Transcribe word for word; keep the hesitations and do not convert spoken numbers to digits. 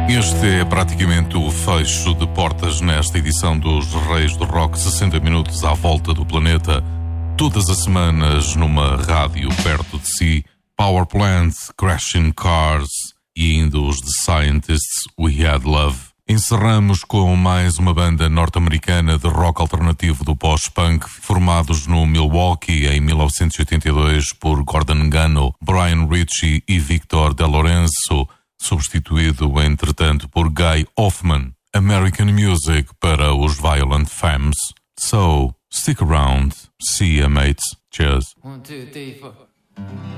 Este é praticamente o fecho de portas nesta edição dos Reis do Rock, sessenta minutos à volta do planeta, todas as semanas numa rádio perto de si. Power Plant, Crashing Cars e ainda os The Scientists, We Had Love. Encerramos com mais uma banda norte-americana de rock alternativo do pós-punk, formados no Milwaukee em mil novecentos e oitenta e dois por Gordon Gano, Brian Ritchie e Victor De Lorenzo, substituído entretanto por Guy Hoffman. American Music para os Violent Femmes. So, stick around. See ya, mates. Cheers. One, two, three, four.